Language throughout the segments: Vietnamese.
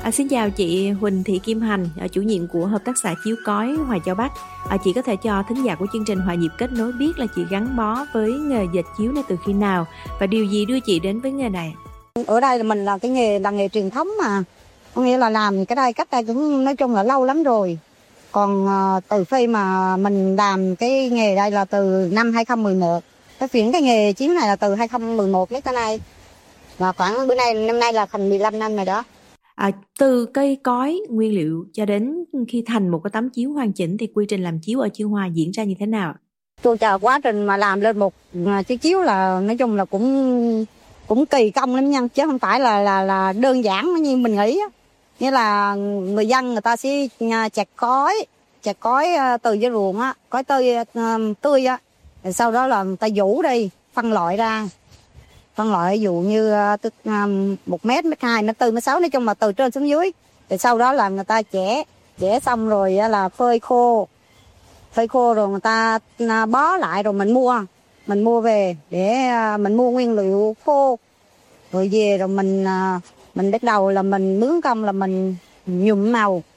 Xin chào chị Huỳnh Thị Kim Hành, chủ nhiệm của Hợp tác xã Chiếu Cói Hoài Châu Bắc. Chị có thể cho thính giả của chương trình Hòa nhịp kết nối biết là chị gắn bó với nghề dệt chiếu này từ khi nào và điều gì đưa chị đến với nghề này? Ở đây là mình là cái nghề là nghề truyền thống mà, có nghĩa là làm cái đây cách đây cũng nói chung là lâu lắm rồi. Còn từ khi mà mình làm cái nghề đây là từ năm 2011, cái chuyển cái nghề chiếu này là từ 2011 đến tới nay, và khoảng bữa nay năm nay là thành 15 năm rồi đó. Từ cây cói nguyên liệu cho đến khi thành một cái tấm chiếu hoàn chỉnh thì quy trình làm chiếu ở Chiêu Hòa diễn ra như thế nào? Tôi chờ quá trình mà làm lên một chiếc chiếu là nói chung là cũng kỳ công lắm nha, chứ không phải là đơn giản như mình nghĩ. Nghĩa là người dân người ta sẽ chặt cói từ dưới ruộng á, cói tươi á, rồi sau đó là người ta vũ đi, phân loại ra. Phân loại ví dụ như 1 mét, 1m2, 1m4, 1m6, nói chung là từ trên xuống dưới. Rồi sau đó là người ta chẻ xong rồi là phơi khô rồi người ta bó lại, rồi mình mua về để mình mua nguyên liệu khô, rồi về rồi mình bắt đầu là mình mướn công là mình nhuộm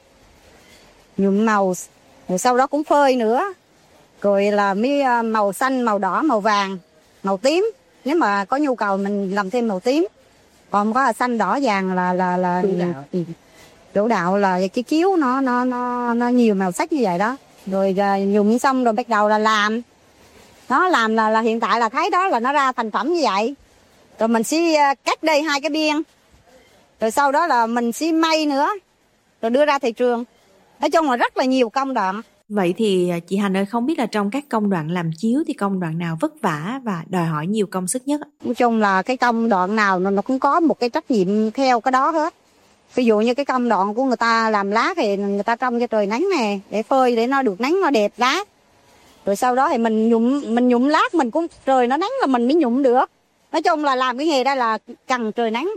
màu, rồi sau đó cũng phơi nữa, rồi là màu xanh, màu đỏ, màu vàng, màu tím. Nếu mà có nhu cầu mình làm thêm màu tím, còn không có là xanh đỏ vàng là chủ đạo là cái chiếu nó nhiều màu sắc như vậy đó. Rồi nhuộm xong rồi bắt đầu là làm. Nó làm là hiện tại là thấy đó là nó ra thành phẩm như vậy. Rồi mình sẽ cắt đi 2 cái biên. Rồi sau đó là mình sẽ may nữa, rồi đưa ra thị trường. Nói chung là rất là nhiều công đoạn. Vậy thì chị Hành ơi, không biết là trong các công đoạn làm chiếu thì công đoạn nào vất vả và đòi hỏi nhiều công sức nhất? Nói chung là cái công đoạn nào nó cũng có một cái trách nhiệm theo cái đó hết. Ví dụ như cái công đoạn của người ta làm lá thì người ta trông cho trời nắng nè, để phơi để nó được nắng, nó đẹp lá. Rồi sau đó thì mình nhuộm lát, mình cũng trời nó nắng là mình mới nhuộm được. Nói chung là làm cái nghề đây là cần trời nắng.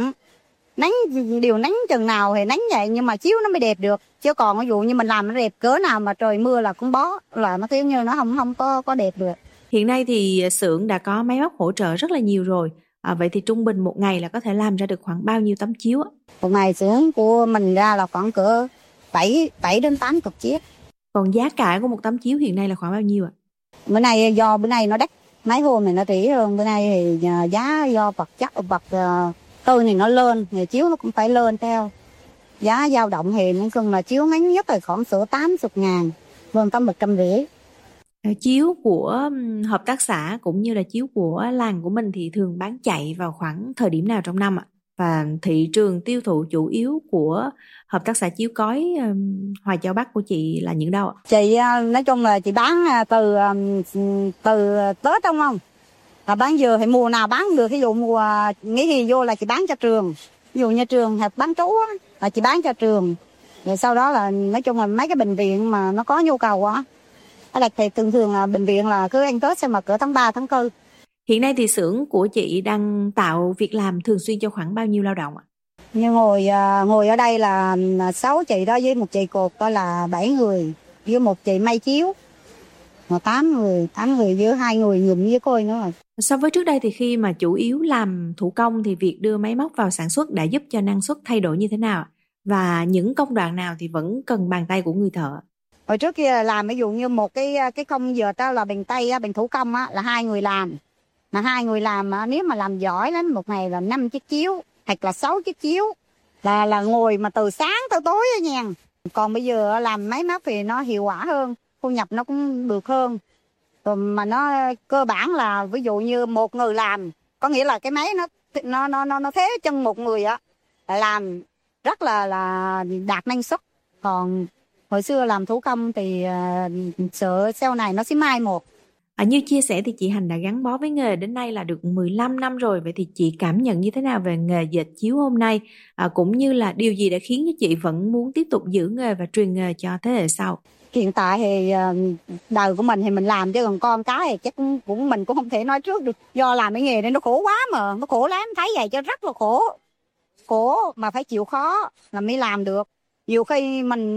Điều nắng chừng nào thì nắng vậy, nhưng mà chiếu nó mới đẹp được. Chứ còn ví dụ như mình làm nó đẹp cỡ nào mà trời mưa là cũng bó, là nó kiểu như nó không có đẹp được. Hiện nay thì xưởng đã có máy móc hỗ trợ rất là nhiều rồi. Vậy thì trung bình một ngày là có thể làm ra được khoảng bao nhiêu tấm chiếu? Một ngày xưởng của mình ra là khoảng cỡ 7 đến 80 chiếc. Còn giá cả của một tấm chiếu hiện nay là khoảng bao nhiêu ạ? Bữa nay do bữa nay nó đắt, mấy hôm này nó rẻ hơn. Bữa nay thì giá do vật tư thì nó lên, thì chiếu nó cũng phải lên theo. Giá dao động thì nói chung là chiếu ngắn nhất là khoảng cỡ 80.000, vườn tầm 150. Chiếu của hợp tác xã cũng như là chiếu của làng của mình thì thường bán chạy vào khoảng thời điểm nào trong năm ạ? Và thị trường tiêu thụ chủ yếu của hợp tác xã Chiếu Cói Hoài Châu Bắc của chị là những đâu ạ? Chị nói chung là chị bán từ Tết đúng không? Là bán dừa thì mùa nào bán được, ví dụ mùa nghỉ hè vô là chị bán cho trường. Ví dụ như trường hợp bán trú á, là chị bán cho trường. Rồi sau đó là nói chung là mấy cái bệnh viện mà nó có nhu cầu á, thì thường là bệnh viện là cứ ăn Tết xem mà cỡ tháng 3, tháng 4. Hiện nay thì xưởng của chị đang tạo việc làm thường xuyên cho khoảng bao nhiêu lao động ạ? Như ngồi ở đây là 6 chị đó, với một chị cột đó là 7 người, với một chị may chiếu mà 8 người với 2 người nhuộm với côi nữa. So với trước đây thì khi mà chủ yếu làm thủ công thì việc đưa máy móc vào sản xuất đã giúp cho năng suất thay đổi như thế nào? Và những công đoạn nào thì vẫn cần bàn tay của người thợ? Hồi trước kia làm ví dụ như một cái công dệt đó là bằng tay, bằng thủ công á, là 2 người làm. Mà 2 người làm nếu mà làm giỏi lắm, một ngày là 5 chiếc chiếu hoặc là 6 chiếc chiếu, là ngồi mà từ sáng tới tối á nha. Còn bây giờ làm máy móc thì nó hiệu quả hơn, thu nhập nó cũng được hơn. Rồi mà nó cơ bản là ví dụ như một người làm, có nghĩa là cái máy nó thế chân một người á, làm rất là đạt năng suất. Còn hồi xưa làm thủ công thì sợ sau này nó sẽ mai một. Như chia sẻ thì chị Hành đã gắn bó với nghề đến nay là được 15 năm rồi. Vậy thì chị cảm nhận như thế nào về nghề dệt chiếu hôm nay? Cũng như là điều gì đã khiến cho chị vẫn muốn tiếp tục giữ nghề và truyền nghề cho thế hệ sau? Hiện tại thì đời của mình thì mình làm, chứ còn con cái thì chắc cũng mình cũng không thể nói trước được. Do làm cái nghề này nó khổ quá mà, nó khổ lắm, thấy vậy cho rất là khổ. Khổ mà phải chịu khó là mới làm được. Nhiều khi mình